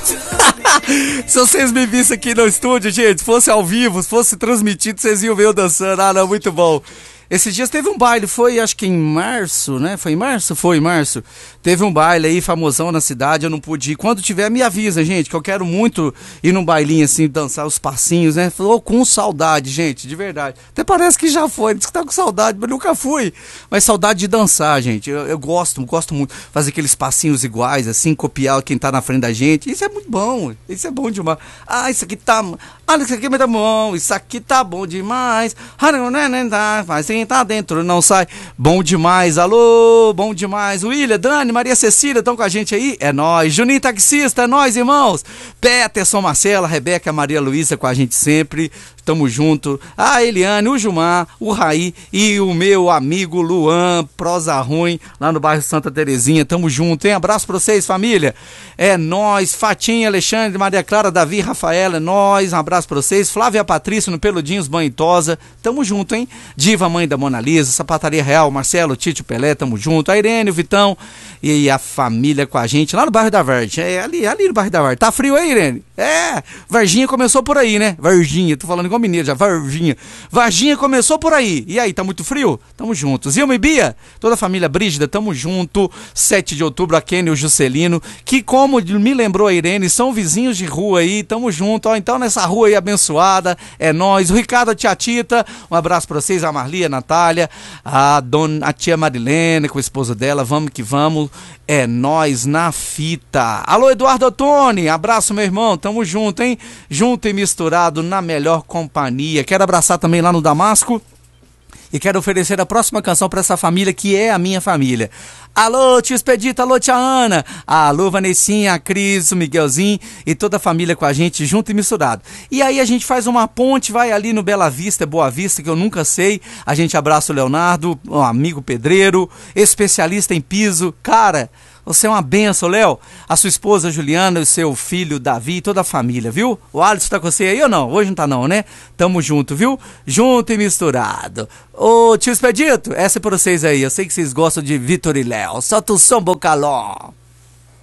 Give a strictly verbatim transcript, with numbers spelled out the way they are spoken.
Se vocês me vissem aqui no estúdio, gente, se fosse ao vivo, se fosse transmitido, vocês iam ver eu dançando. Ah, não, muito bom. Esses dias teve um baile, foi acho que em março, né? Foi em março? Foi em março. Teve um baile aí, famosão na cidade, eu não pude ir. Quando tiver, me avisa, gente, que eu quero muito ir num bailinho assim, dançar os passinhos, né? Falou com saudade, gente, de verdade. Até parece que já foi, disse que tá com saudade, mas nunca fui. Mas saudade de dançar, gente. Eu, eu gosto, gosto muito. Fazer aqueles passinhos iguais, assim, copiar quem tá na frente da gente. Isso é muito bom, isso é bom demais. Ah, isso aqui tá... Olha, isso aqui é muito bom, isso aqui tá bom demais. Mas quem tá dentro não sai. Bom demais, alô, bom demais. William, Dani, Maria Cecília estão com a gente aí? É nóis. Juninho Taxista, é nóis, irmãos. Peterson, Marcela, Rebeca, Maria Luísa com a gente sempre. Tamo junto. A Eliane, o Gilmar, o Raí e o meu amigo Luan, Prosa Ruim, lá no bairro Santa Terezinha. Tamo junto, hein? Abraço pra vocês, família. É nóis. Fatinha, Alexandre, Maria Clara, Davi, Rafaela, é nóis. Um abraço pra vocês. Flávia Patrícia no Peludinhos, Banho e Tosa. Tamo junto, hein? Diva, mãe da Mona Lisa, Sapataria Real, Marcelo, Tito Pelé, tamo junto. A Irene, o Vitão e a família com a gente lá no bairro da Verde. É ali, ali no bairro da Verde. Tá frio aí, Irene? É, Varginha começou por aí, né? Varginha, tô falando igual mineiro já, Varginha. Varginha começou por aí. E aí, tá muito frio? Tamo juntos. Zilma e Bia, toda a família Brígida, tamo junto. sete de outubro, a Kenny e o Juscelino, que como me lembrou a Irene, são vizinhos de rua aí, tamo junto. Ó, então nessa rua aí abençoada, é nóis. O Ricardo, a tia Tita, um abraço pra vocês, a Marli, a Natália, a, dona, a tia Marilene com o esposo dela, vamos que vamos. É nóis na fita. Alô, Eduardo Ottoni, abraço, meu irmão, tamo junto, hein? Junto e misturado na melhor companhia. Quero abraçar também lá no Damasco e quero oferecer a próxima canção para essa família que é a minha família. Alô, tio Expedito, alô, tia Ana, alô, Vanessinha, a Cris, o Miguelzinho e toda a família com a gente, junto e misturado. E aí a gente faz uma ponte, vai ali no Bela Vista, Boa Vista, que eu nunca sei. A gente abraça o Leonardo, um amigo pedreiro, especialista em piso. Cara, você é uma benção, Léo. A sua esposa Juliana, o seu filho Davi, toda a família, viu? O Alisson tá com você aí ou não? Hoje não tá não, né? Tamo junto, viu? Junto e misturado. Ô, tio Expedito, essa é pra vocês aí. Eu sei que vocês gostam de Vitor e Léo. Solta o som, Bocaló.